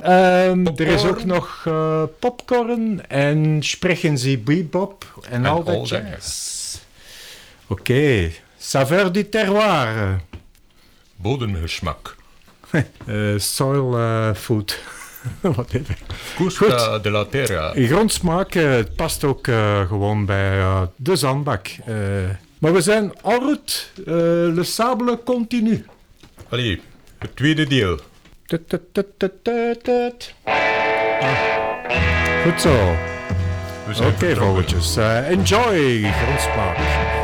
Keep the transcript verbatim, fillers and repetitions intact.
Um, er is ook nog uh, popcorn en Sprechen Sie Bebop en al dat jazz. Oké, okay. Saveur du terroir. Bodemgeschmack. uh, soil uh, food. Whatever. Gusta de la terra. Grondsmaak, uh, het past ook uh, gewoon bij uh, de zandbak. Uh, maar we zijn en route. Uh, le sable continu. Allee, het tweede deel. Tut, tut, tut, tut, tut, tut. Ah. Goed zo. Oké, okay, vogeltjes. Uh, enjoy, grondsmaak.